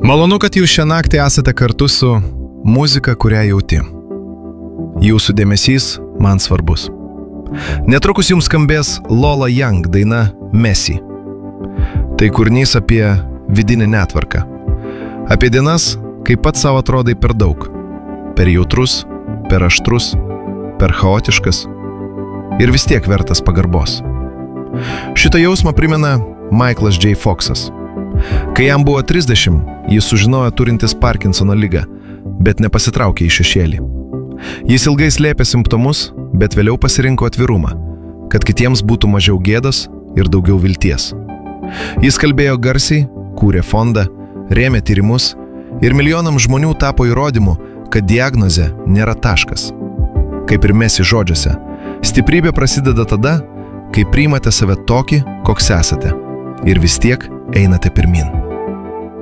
Malonu, kad jūs šią naktį esate kartu su muzika, kurią jauti. Jūsų dėmesys man svarbus. Netrukus jums skambės Lola Young daina Messi. Tai kūrinys apie vidinį netvarką. Apie dienas, kai pats savo atrodai per daug. Per jautrus, per aštrus, per chaotiškas ir vis tiek vertas pagarbos. Šitą jausmą primena Michaelas J. Foxas. Kai jam buvo 30, jis sužinojo turintis Parkinsono ligą, bet nepasitraukė į šešėlį. Jis ilgai slėpė simptomus, bet vėliau pasirinko atvirumą, kad kitiems būtų mažiau gėdos ir daugiau vilties. Jis kalbėjo garsiai, kūrė fondą, rėmė tyrimus ir milijonams žmonių tapo įrodymu, kad diagnozė nėra taškas. Kaip ir Messi žodžiuose, stiprybė prasideda tada, kai priimate save tokį, koks esate, ir vis tiek einate pirmin.